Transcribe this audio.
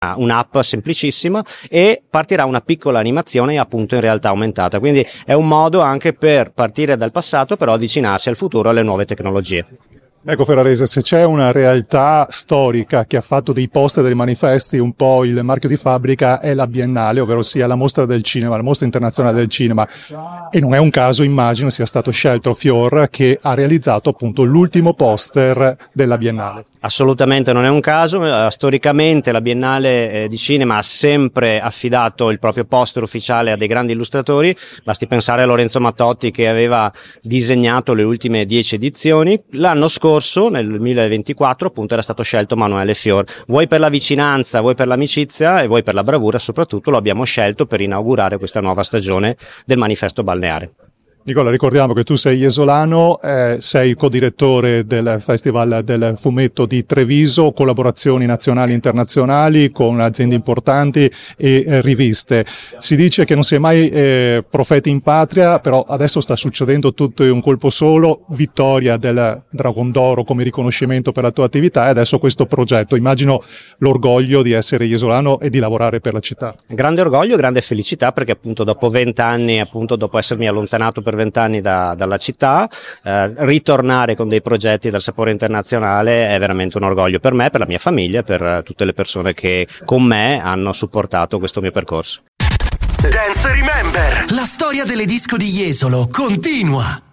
un'app semplicissima e partirà una piccola animazione appunto in realtà aumentata, quindi è un modo anche per partire dal passato però avvicinarsi al futuro, alle nuove tecnologie. Ecco Ferrarese, se c'è una realtà storica che ha fatto dei poster, dei manifesti un po' il marchio di fabbrica, è la Biennale, ovvero sia la mostra del cinema, la mostra internazionale del cinema, e non è un caso, immagino, sia stato scelto Fior che ha realizzato appunto l'ultimo poster della Biennale. Assolutamente non è un caso, storicamente la Biennale di cinema ha sempre affidato il proprio poster ufficiale a dei grandi illustratori, basti pensare a Lorenzo Mattotti che aveva disegnato le ultime 10 edizioni. L'anno scorso, nel 2024, appunto era stato scelto Manuele Fior. Vuoi per la vicinanza, vuoi per l'amicizia e vuoi per la bravura, soprattutto lo abbiamo scelto per inaugurare questa nuova stagione del Manifesto Balneare. Nicola, ricordiamo che tu sei iesolano, sei codirettore del Festival del Fumetto di Treviso, collaborazioni nazionali e internazionali con aziende importanti e riviste. Si dice che non si è mai profeti in patria, però adesso sta succedendo tutto in un colpo solo, vittoria del Dragon d'Oro come riconoscimento per la tua attività e adesso questo progetto. Immagino l'orgoglio di essere iesolano e di lavorare per la città. Grande orgoglio, grande felicità perché appunto dopo 20 anni, appunto dopo essermi allontanato per 20 anni dalla città, ritornare con dei progetti dal sapore internazionale è veramente un orgoglio per me, per la mia famiglia, per tutte le persone che con me hanno supportato questo mio percorso. Dance Remember. La storia delle disco di Jesolo continua.